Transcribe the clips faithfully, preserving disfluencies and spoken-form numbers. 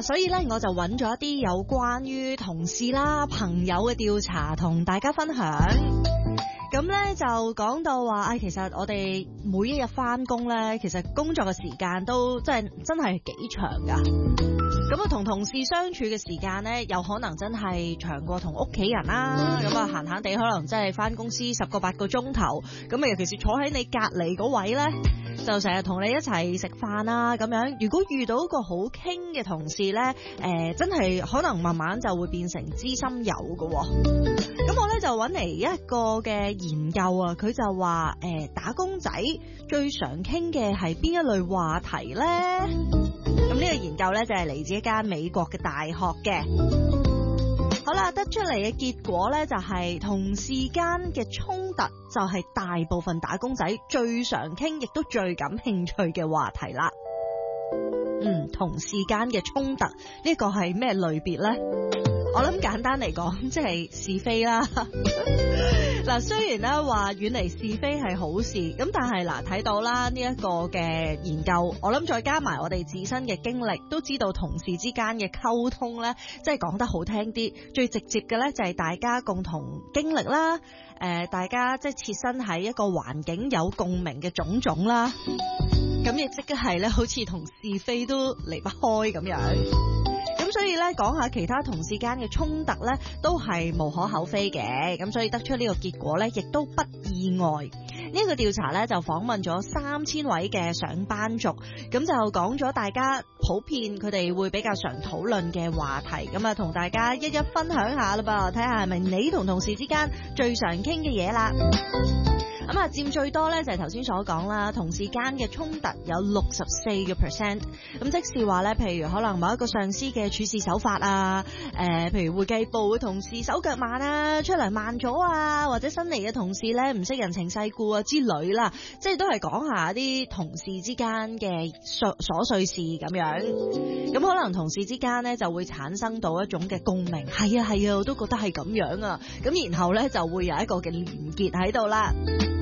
啦，所以咧我就揾咗一啲有關於同事啦、朋友嘅調查同大家分享。咁咧就講到話，唉，其實我哋每一日翻工咧，其實工作嘅時間都真係真係幾長噶。咁啊，同同事相處嘅時間咧，有可能真係長過同屋企人啦。咁啊，閒閒地可能真係翻公司十個八個鐘頭。咁啊，尤其是坐喺你隔離嗰位咧，就成日同你一齊食飯啦咁樣。如果遇到一個好傾嘅同事咧，誒、呃，真係可能慢慢就會變成知心友噶。咁我咧就揾嚟一個嘅研究啊，佢就話誒、呃，打工仔最常傾嘅係邊一類話題咧？咁呢個研究咧就係嚟自一間美國嘅大學嘅。好啦，得出嚟嘅結果咧就係同事間嘅衝突就係大部分打工仔最常傾，亦都最感興趣嘅話題啦。嗯，同事間嘅衝突呢個係咩類別咧？我諗簡單嚟講，即係是非啦。嗱，雖然咧話遠離是非係好事，咁但係嗱睇到啦呢一個嘅研究，我諗再加埋我哋自身嘅經歷，都知道同事之間嘅溝通咧，即係講得好聽啲，最直接嘅咧就係大家共同經歷啦，誒、呃，大家即係切身喺一個環境有共鳴嘅種種啦，咁亦即係咧，好似同是非都離不開咁樣。咁所以咧，講下其他同事間嘅衝突咧，都係無可厚非嘅。咁所以得出呢個結果咧，亦都不意外。呢、這個調查咧就訪問咗三千位嘅上班族，咁就講咗大家普遍佢哋會比較常討論嘅話題，咁啊同大家一一分享下啦噃，睇下係咪你同同事之間最常傾嘅嘢啦。咁啊，佔最多咧就係頭先所講啦，同事間嘅衝突有六十四個 percent。咁即是話咧，譬如可能某一個上司嘅處事手法啊，誒、呃，譬如會計部嘅同事手腳慢啊，出嚟慢咗啊，或者新嚟嘅同事咧唔識人情世故啊之類啦，即係都係講下啲同事之間嘅瑣瑣碎事咁樣。咁可能同事之間咧就會產生到一種嘅共鳴，係啊係啊，我都覺得係咁樣啊。咁然後咧就會有一個嘅連結喺度啦。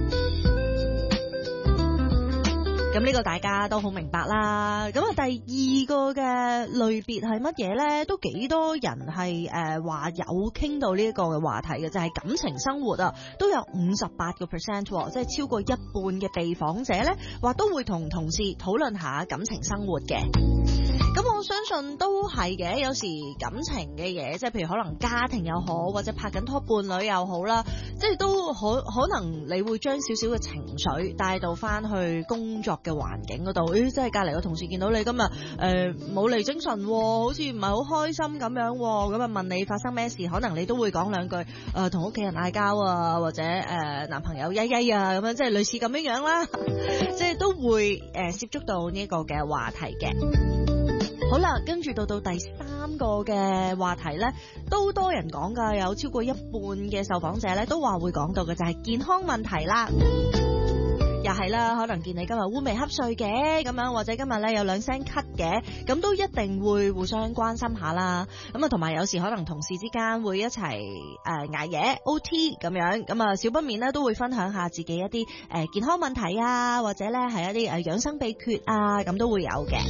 咁呢個大家都好明白啦。咁啊，第二個嘅類別係乜嘢呢？都幾多人係誒話有傾到呢一個嘅話題嘅，就係、是、感情生活啊，都有五十八個 percent， 即係超過一半嘅被訪者呢，話都會同同事討論下感情生活嘅。咁我相信都係嘅，有時感情嘅嘢，即係譬如可能家庭又好，或者拍緊拖伴侶又好啦，即係都可可能你會將少少嘅情緒帶到翻去工作嘅環境嗰度。誒，即係隔籬個同事見到你今日誒冇嚟精神，好似唔係好開心咁樣，咁啊問你發生咩事，可能你都會講兩句誒同屋企人嗌交啊，或者誒、呃、男朋友曳曳啊咁樣，即係類似咁樣樣啦，即係都會誒、呃、接觸到呢一個嘅話題嘅。好啦，跟住到到第三個嘅話題呢，都多人講噶，有超過一半嘅受訪者呢都話會講到嘅就係健康問題啦。又係啦，可能見你今日烏眉瞌睡嘅咁樣，或者今日呢有兩聲咳嘅，咁都一定會互相關心下啦。咁啊，同埋有時可能同事之間會一齊誒捱夜 O T 咁樣，咁啊少不免呢都會分享下自己一啲誒、呃、健康問題啊，或者呢係一啲誒養生秘訣啊，咁都會有嘅。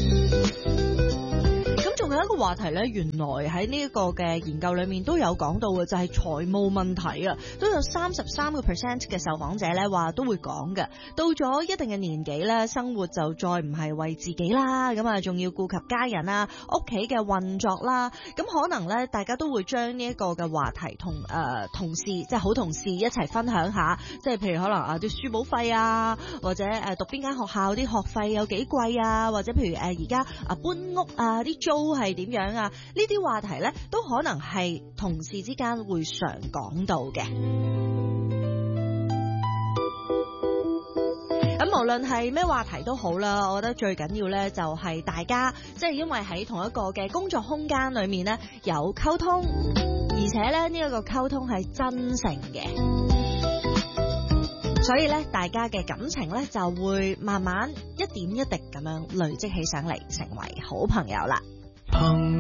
仲有一個話題咧，原來喺呢一個嘅研究裏面都有講到嘅，就係財務問題啊，都有三十三個 percent 嘅受訪者咧話都會講嘅。到咗一定嘅年紀咧，生活就再唔係為自己啦，咁啊仲要顧及家人啊、屋企嘅運作啦，咁可能咧大家都會將呢一個嘅話題同誒、呃、同事即係好同事一齊分享下，即係譬如可能啊啲書簿費啊，或者誒讀邊間學校啲學費有幾貴啊，或者譬如誒而家啊搬屋啊啲租係點樣啊？呢啲話題呢，都可能係同事之間會常講到嘅。咁無論係咩話題都好啦，我覺得最緊要呢就係大家即係因為喺同一個嘅工作空間裏面呢有溝通，而且呢呢一個溝通係真誠嘅，所以呢大家嘅感情呢就會慢慢一點一滴咁樣累積起上嚟，成為好朋友啦。